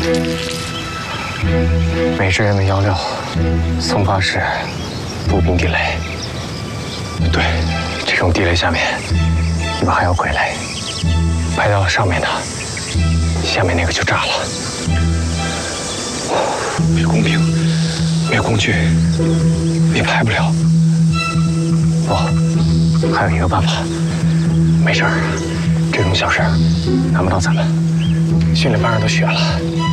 美支援的116松发式步兵地雷。对，这种地雷下面一把还有傀儡，拍到了上面的，下面那个就炸了。没工兵，没工具，也拍不了。不，还有一个办法。没事儿，这种小事难不到咱们。训练班上都学了。